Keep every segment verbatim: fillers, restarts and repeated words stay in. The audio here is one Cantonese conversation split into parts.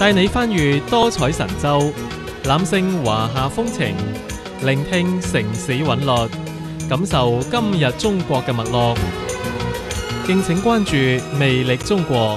帶你翻閱多彩神州，覽勝華夏風情，聆聽城市韻律，感受今日中國嘅脈絡。敬請關注魅力中國。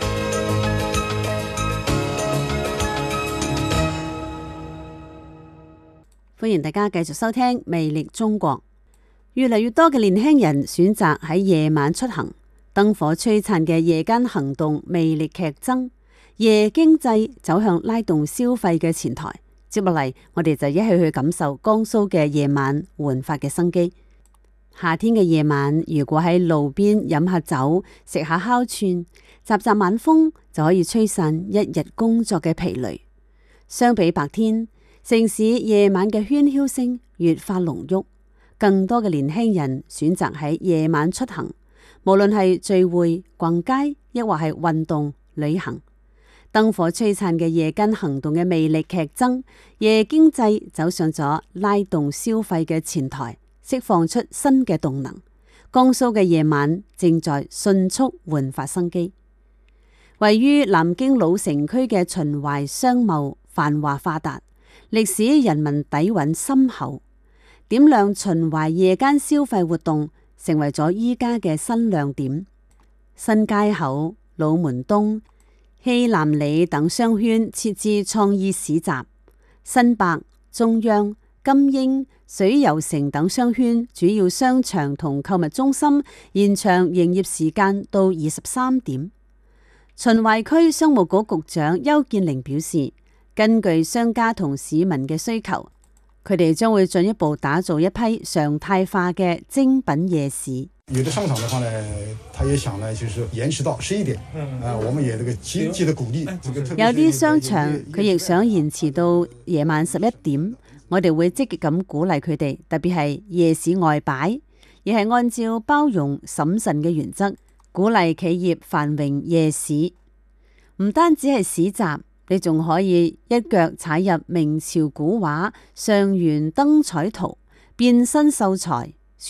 歡迎大家繼續收聽魅力中國。越嚟越多嘅年輕人選擇喺夜晚出行，燈火璀璨嘅夜間行動魅力劇增，夜經濟走向拉動消費嘅前台。接落嚟，我哋就一起去感受江蘇嘅夜晚煥發嘅生機。夏天嘅夜晚，如果喺路邊飲下酒，食下烤串，習習晚風，就可以吹散一日工作嘅疲累。相比白天，城市夜晚嘅喧囂聲越發濃郁。更多嘅年輕人選擇喺夜晚出行，無論係聚會、逛街，抑或係運動、旅行。燈火璀璨嘅夜間行動嘅魅力劇增，夜經濟走上咗拉動消費嘅前台，釋放出新嘅動能。江蘇嘅夜晚正在迅速煥發生機。位於南京老城區嘅秦淮商貿繁華發達，歷史人文底蘊深厚。點亮秦淮夜間消費活動成為咗依家嘅新亮點。新街口、老門東、西南里等商圈設置創意市集，新百、中央、金鷹、水游城等商圈主要商場同購物中心延長營業時間到二十三點。秦淮區商務局局長邱建寧表示，根據商家同市民嘅需求，佢哋將會進一步打造一批常態化嘅精品夜市。 有的商場的話呢，他也想呢，就是延遲到十一點。嗯，啊，我們也這個積極的鼓勵。 有啲商場佢亦想延遲到夜晚十一點，我哋會積極咁鼓勵佢哋，特別係夜市外擺，亦係按照包容審慎嘅原則，鼓勵企業繁榮夜市。唔單止係市集，你仲可以一腳踩入明朝古畫上元燈彩圖，變身秀才，